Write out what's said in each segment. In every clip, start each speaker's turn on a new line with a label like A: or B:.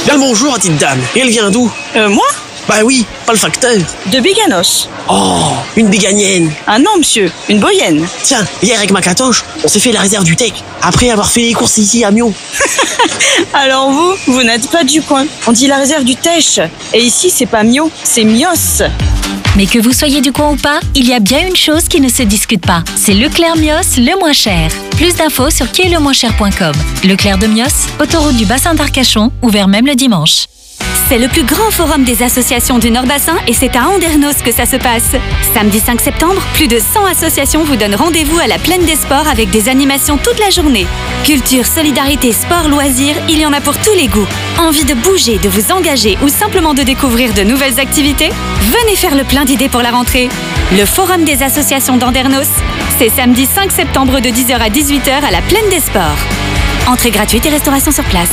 A: Bien le bonjour, petite dame. Et elle vient d'où?
B: Moi?
A: Bah oui, pas le facteur.
B: De Biganos.
A: Oh, une biganienne.
B: Ah non, monsieur, une boyenne.
A: Tiens, hier avec ma catoche, on s'est fait la réserve du Tech, après avoir fait les courses ici à Mio.
B: Alors vous n'êtes pas du coin. On dit la réserve du Tech. Et ici, c'est pas Mio, c'est Mios.
C: Mais que vous soyez du coin ou pas, il y a bien une chose qui ne se discute pas. C'est Leclerc Mios, le moins cher. Plus d'infos sur quiestlemoincher.com. Leclerc de Mios, autoroute du bassin d'Arcachon, ouvert même le dimanche.
D: C'est le plus grand forum des associations du Nord-Bassin et c'est à Andernos que ça se passe. Samedi 5 septembre, plus de 100 associations vous donnent rendez-vous à la Plaine des Sports avec des animations toute la journée. Culture, solidarité, sport, loisirs, il y en a pour tous les goûts. Envie de bouger, de vous engager ou simplement de découvrir de nouvelles activités? Venez faire le plein d'idées pour la rentrée. Le forum des associations d'Andernos, c'est samedi 5 septembre de 10h à 18h à la Plaine des Sports. Entrée gratuite et restauration sur place.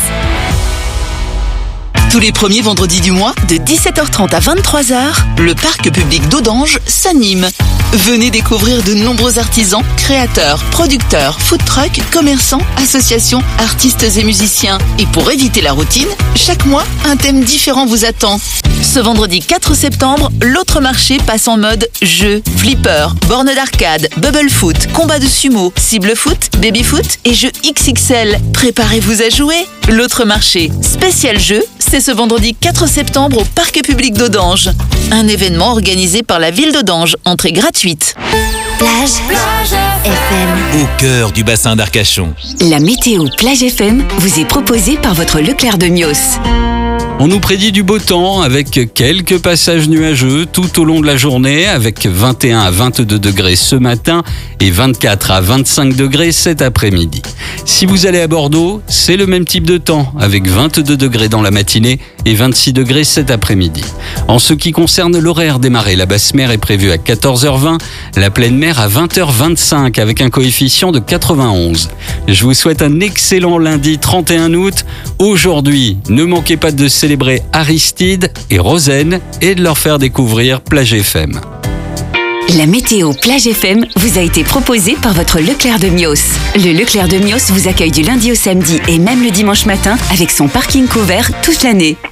E: Tous les premiers vendredis du mois, de 17h30 à 23h, le parc public d'Audange s'anime. Venez découvrir de nombreux artisans, créateurs, producteurs, food trucks, commerçants, associations, artistes et musiciens. Et pour éviter la routine, chaque mois, un thème différent vous attend. Ce vendredi 4 septembre, l'autre marché passe en mode jeu, flipper, borne d'arcade, bubble foot, combat de sumo, cible foot, baby foot et jeux XXL. Préparez-vous à jouer. L'autre marché, spécial jeu, c'est ce vendredi 4 septembre au parc public d'Audange. Un événement organisé par la ville d'Audange, entrée gratuite.
F: Plage FM.
G: Au cœur du bassin d'Arcachon.
F: La météo Plage FM vous est proposée par votre Leclerc de Mios.
H: On nous prédit du beau temps avec quelques passages nuageux tout au long de la journée, avec 21 à 22 degrés ce matin et 24 à 25 degrés cet après-midi. Si vous allez à Bordeaux, c'est le même type de temps, avec 22 degrés dans la matinée et 26 degrés cet après-midi. En ce qui concerne l'horaire des marées, la basse mer est prévue à 14h20, la pleine mer à 20h25 avec un coefficient de 91. Je vous souhaite un excellent lundi 31 août. Aujourd'hui, ne manquez pas de célébrer Aristide et Rosen et de leur faire découvrir Plage FM.
F: La météo Plage FM vous a été proposée par votre Leclerc de Mios. Le Leclerc de Mios vous accueille du lundi au samedi et même le dimanche matin avec son parking couvert toute l'année.